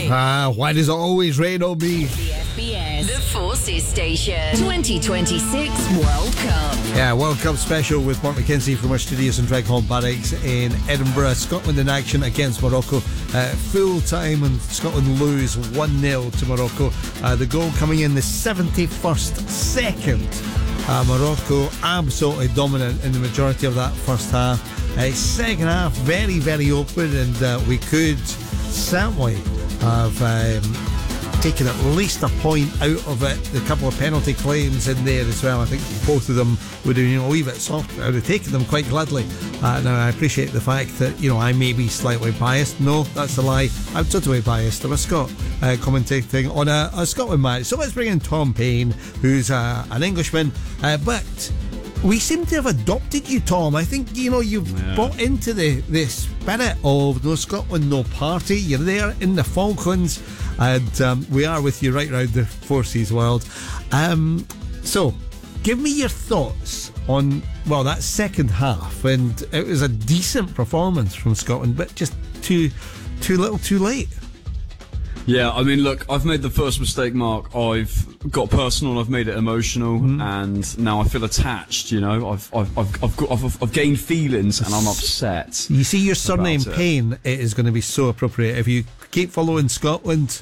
Why does it always rain on me? The FBS, the Forces Station, 2026 World Cup. Yeah, World Cup special with Mark McKenzie from our studios in Dreghorn Barracks in Edinburgh. Scotland in action against Morocco. Full time and Scotland lose 1-0 to Morocco. The goal coming in the 71st second. Morocco absolutely dominant in the majority of that first half. Second half very, very open, and we could certainly have taken at least a point out of it. A couple of penalty claims in there as well. I think both of them would have been a wee bit soft. I would have taken them quite gladly. Now I appreciate the fact that I may be slightly biased. No, that's a lie. I'm totally biased. I'm a Scot commentating on a Scotland match. So let's bring in Tom Payne, who's an Englishman, but we seem to have adopted you, Tom. I think you've bought into the spirit of no Scotland, no party. You're there in the Falklands, and we are with you right round the Four Seas world. So give me your thoughts on that second half. And it was a decent performance from Scotland, but just too little too late. Yeah, I mean, look, I've made the first mistake, Mark. I've got personal, I've made it emotional, and now I feel attached. I've gained feelings, and I'm upset. You see, your surname Payne, it is going to be so appropriate if you keep following Scotland.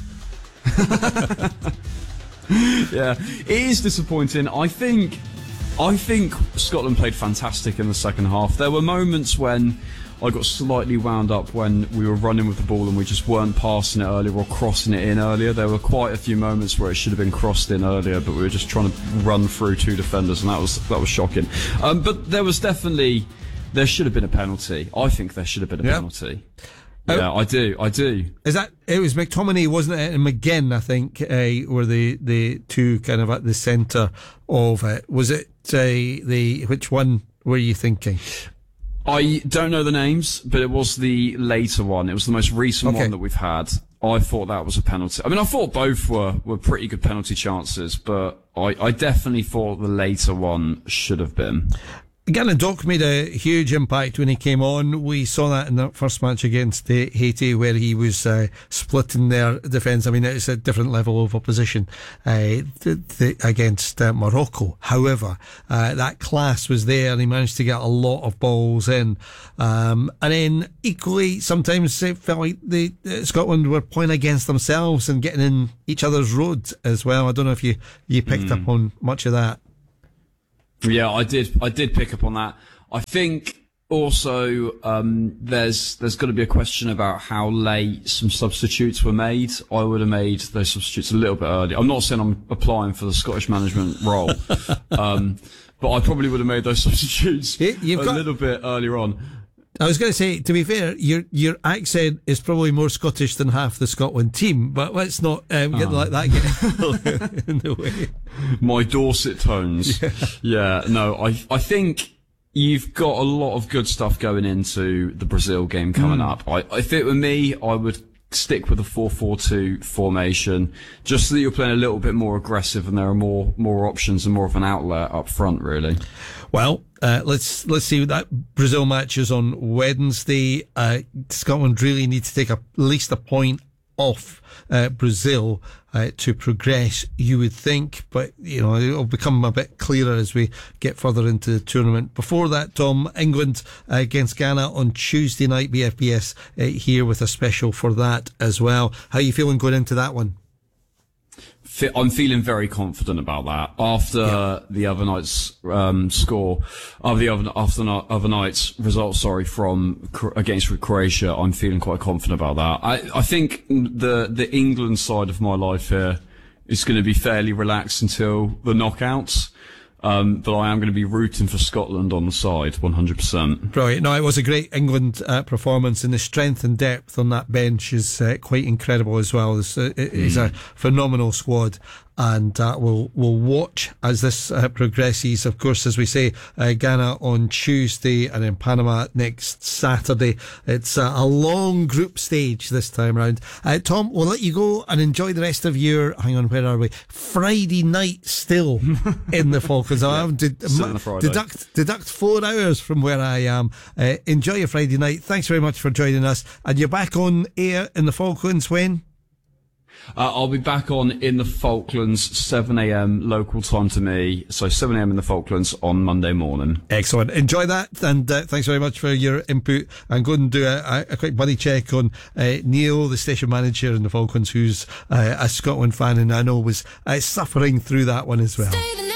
Yeah, it is disappointing. I think Scotland played fantastic in the second half. There were moments when I got slightly wound up when we were running with the ball and we just weren't passing it earlier or crossing it in earlier. There were quite a few moments where it should have been crossed in earlier, but we were just trying to run through two defenders, and that was shocking. But there should have been a penalty. I think there should have been a penalty. Yeah, I do. Is that it? Was McTominay, wasn't it? And McGinn, I think, were the two kind of at the centre of it. Was it which one were you thinking? I don't know the names, but it was the later one. It was the most recent one that we've had. I thought that was a penalty. I mean, I thought both were pretty good penalty chances, but I definitely thought the later one should have been. Gavin Dock made a huge impact when he came on. We saw that in that first match against Haiti, where he was splitting their defence. I mean, it's a different level of opposition against Morocco. However, that class was there, and he managed to get a lot of balls in. And then equally, sometimes it felt like Scotland were playing against themselves and getting in each other's road as well. I don't know if you picked up on much of that. Yeah, I did pick up on that. I think also there's got to be a question about how late some substitutes were made. I would have made those substitutes a little bit earlier. I'm not saying I'm applying for the Scottish management role, but I probably would have made those substitutes a little bit earlier on. I was going to say, to be fair, your accent is probably more Scottish than half the Scotland team, but let's not get in the way. My Dorset tones. Yeah, no, I think you've got a lot of good stuff going into the Brazil game coming up. If it were me, I would stick with the 4-4-2 formation, just so that you're playing a little bit more aggressive and there are more options and more of an outlet up front, really. Well, let's see what that Brazil match is on Wednesday. Scotland really need to take at least a point off Brazil to progress, you would think, but it'll become a bit clearer as we get further into the tournament. Before that, Tom, England against Ghana on Tuesday night, BFBS here with a special for that as well. How are you feeling going into that one? I'm feeling very confident about that. After the other night's other night's result, from against Croatia, I'm feeling quite confident about that. I think the England side of my life here is going to be fairly relaxed until the knockouts. But I am going to be rooting for Scotland on the side, 100%. Brilliant. No, it was a great England performance, and the strength and depth on that bench is quite incredible as well. It's a phenomenal squad. And we'll watch as this progresses. Of course, as we say, Ghana on Tuesday and then Panama next Saturday. It's a long group stage this time round. Tom, we'll let you go and enjoy the rest of your, hang on, where are we? Friday night still in the Falklands. I have deduct 4 hours from where I am. Enjoy your Friday night. Thanks very much for joining us. And you're back on air in the Falklands when? I'll be back on in the Falklands, 7 a.m. local time to me. So 7 a.m. in the Falklands on Monday morning. Excellent. Enjoy that, and thanks very much for your input. And go and do a quick buddy check on Neil, the station manager in the Falklands, who's a Scotland fan, and I know was suffering through that one as well.